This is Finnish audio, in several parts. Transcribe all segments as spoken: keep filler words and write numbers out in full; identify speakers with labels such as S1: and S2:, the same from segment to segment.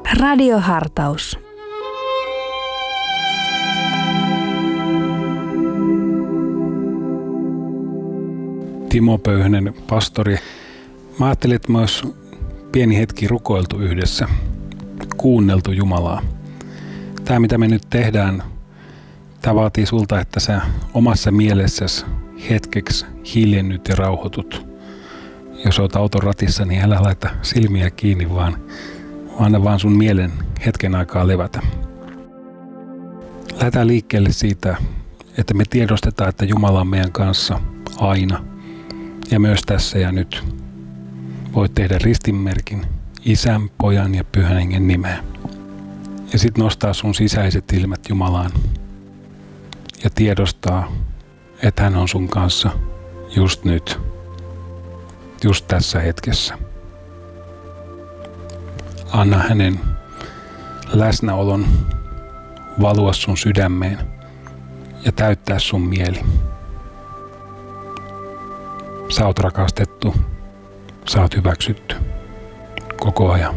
S1: Radiohartaus.
S2: Timo Pöyhönen, pastori. Mä ajattelin, että me olisi pieni hetki rukoiltu yhdessä, kuunneltu Jumalaa. Tämä, mitä me nyt tehdään, tämä vaatii sulta, että sä omassa mielessäsi hetkeksi hiljennyt ja rauhoitut. Jos oot auton ratissa, niin älä laita silmiä kiinni, vaan anna vaan sun mielen hetken aikaa levätä. Lähdetään liikkeelle siitä, että me tiedostetaan, että Jumala on meidän kanssa aina. Ja myös tässä ja nyt. Voit tehdä ristinmerkin Isän, Pojan ja Pyhän Hengen nimeen. Ja sit nostaa sun sisäiset silmät Jumalaan. Ja tiedostaa, että hän on sun kanssa just nyt. Just tässä hetkessä. Anna hänen läsnäolon valua sun sydämeen ja täyttää sun mieli. Sä oot rakastettu, sä oot hyväksytty koko ajan.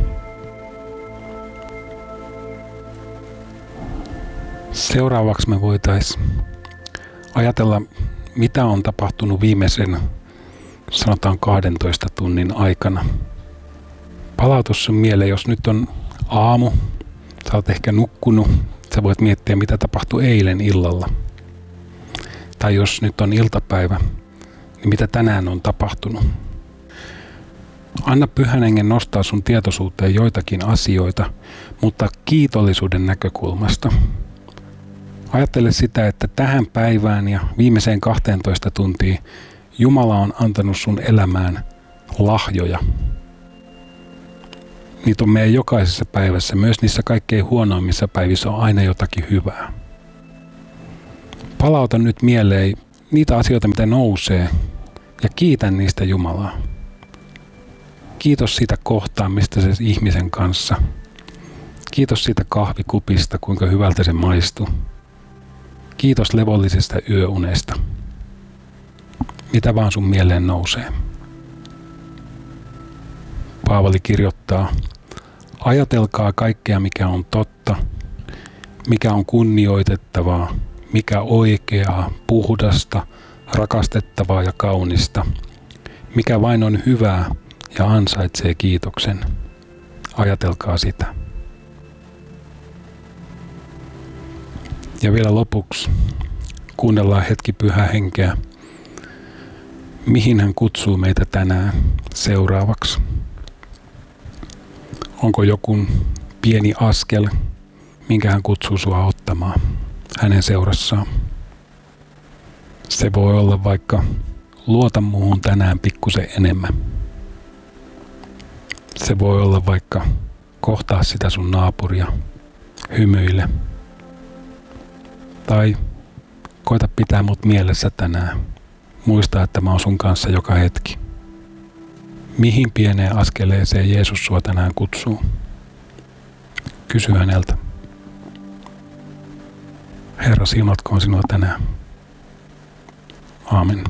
S2: Seuraavaksi me voitaisiin ajatella, mitä on tapahtunut viimeisen, sanotaan kahdentoista tunnin aikana. Palautu sun mieleen, jos nyt on aamu, sä oot ehkä nukkunut, sä voit miettiä, mitä tapahtui eilen illalla. Tai jos nyt on iltapäivä, niin mitä tänään on tapahtunut. Anna Pyhän Hengen nostaa sun tietoisuuteen joitakin asioita, mutta kiitollisuuden näkökulmasta. Ajattele sitä, että tähän päivään ja viimeiseen kahteentoista tuntiin Jumala on antanut sun elämään lahjoja. Niitä on meidän jokaisessa päivässä, myös niissä kaikkein huonoimmissa päivissä on aina jotakin hyvää. Palauta nyt mieleen niitä asioita, mitä nousee, ja kiitä niistä Jumalaa. Kiitos siitä kohtaamista sen ihmisen kanssa. Kiitos siitä kahvikupista, kuinka hyvältä se maistuu. Kiitos levollisesta yöunesta. Mitä vaan sun mieleen nousee. Paavali kirjoittaa, ajatelkaa kaikkea, mikä on totta, mikä on kunnioitettavaa, mikä oikeaa, puhdasta, rakastettavaa ja kaunista, mikä vain on hyvää ja ansaitsee kiitoksen. Ajatelkaa sitä. Ja vielä lopuksi kuunnellaan hetki Pyhää Henkeä. Mihin hän kutsuu meitä tänään seuraavaksi? Onko joku pieni askel, minkä hän kutsuu sua ottamaan hänen seurassaan? Se voi olla vaikka luota muuhun tänään pikkusen enemmän. Se voi olla vaikka kohtaa sitä sun naapuria, hymyile. Tai koita pitää mut mielessä tänään. Muista, että mä oon sun kanssa joka hetki. Mihin pieneen askeleeseen Jeesus sua tänään kutsuu? Kysy häneltä. Herra, siunatkoon sinua tänään. Aamen.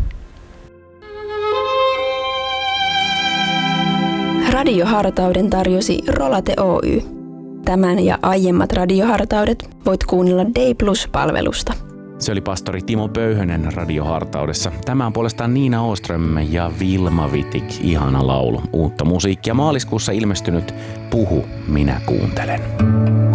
S3: Radiohartauden tarjosi Rolate Oy. Tämän ja aiemmat radiohartaudet voit kuunnella Day Plus-palvelusta.
S4: Se oli pastori Timo Pöyhönen Radiohartaudessa. Tämä on puolestaan Niina Åström ja Vilma Vitik. Ihana laulu. Uutta musiikkia maaliskuussa ilmestynyt Puhu, minä kuuntelen.